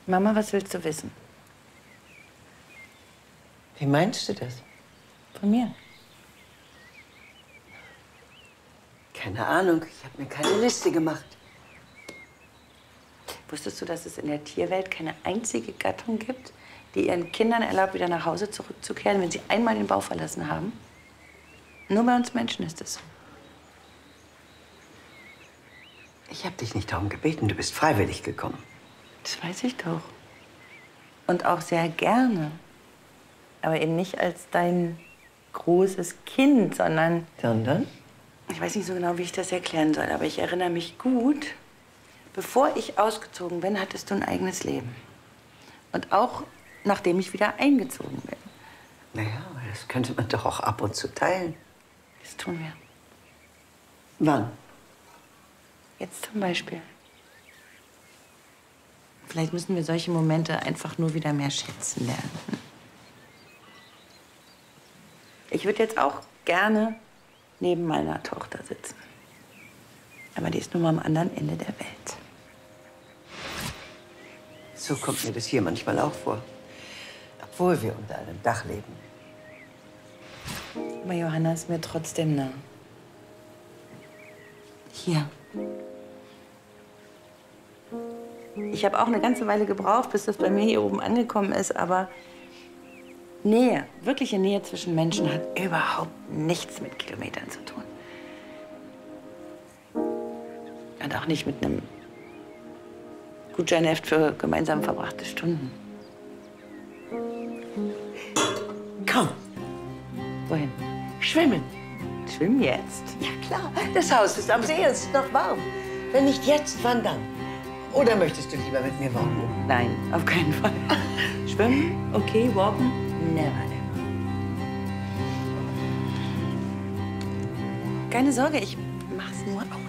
Mama, was willst du wissen? Wie meinst du das? Von mir. Keine Ahnung, ich habe mir keine Liste gemacht. Wusstest du, dass es in der Tierwelt keine einzige Gattung gibt, die ihren Kindern erlaubt, wieder nach Hause zurückzukehren, wenn sie einmal den Bau verlassen haben? Nur bei uns Menschen ist es so. Ich habe dich nicht darum gebeten, du bist freiwillig gekommen. Das weiß ich doch. Und auch sehr gerne. Aber eben nicht als dein großes Kind, sondern... Sondern? Ich weiß nicht so genau, wie ich das erklären soll, aber ich erinnere mich gut. Bevor ich ausgezogen bin, hattest du ein eigenes Leben. Und auch nachdem ich wieder eingezogen bin. Naja, das könnte man doch auch ab und zu teilen. Das tun wir. Wann? Jetzt zum Beispiel. Vielleicht müssen wir solche Momente einfach nur wieder mehr schätzen lernen. Ich würde jetzt auch gerne neben meiner Tochter sitzen. Aber die ist nun mal am anderen Ende der Welt. So kommt mir das hier manchmal auch vor. Obwohl wir unter einem Dach leben. Aber Johanna ist mir trotzdem nah. Hier. Ich habe auch eine ganze Weile gebraucht, bis das bei mir hier oben angekommen ist, aber Nähe, wirkliche Nähe zwischen Menschen hat überhaupt nichts mit Kilometern zu tun. Und auch nicht mit einem Gutscheinheft für gemeinsam verbrachte Stunden. Komm, Wohin? schwimmen. Schwimmen jetzt? Ja klar, das Haus ist am See, es ist noch warm. Wenn nicht jetzt, wann dann? Oder möchtest du lieber mit mir walken? Nein, auf keinen Fall. Schwimmen, okay, walken, never ever. Keine Sorge, ich mach's nur aus